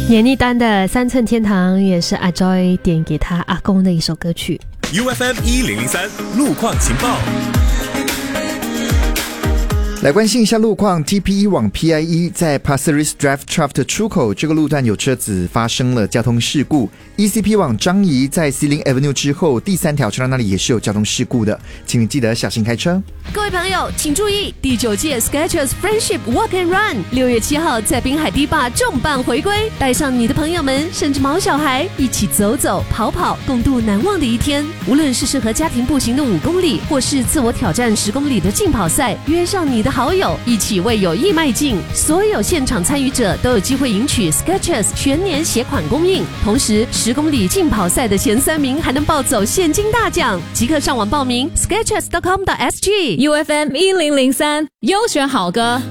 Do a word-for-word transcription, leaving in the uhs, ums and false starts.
闫妮丹的三寸天堂也是阿 Joy 点给他阿公的一首歌曲。 U F M 一零零三路况情报， 来关心一下路况。 T P E 往 P I E 在 Pasir Ris Drive Trough 的出口这个路段有车子发生了交通事故。 E C P 往樟宜在 Xilin Avenue 之后第三条车道那里也是有交通事故的，请你记得小心开车。 各位朋友请注意，第九届 Skechers Friendship Walk and Run 六月七号在滨海堤坝重磅回归，带上你的朋友们甚至毛小孩一起走走跑跑，共度难忘的一天。无论是适合家庭步行的五公里，或是自我挑战十公里的竞跑赛，约上你的好友一起为友谊迈进。所有现场参与者都有机会赢取 Skechers 全年鞋款供应，同时十公里竞跑赛的前三名还能抱走现金大奖。即刻上网报名 skechers dot com dot s g。 U F M 一零零三优选好歌。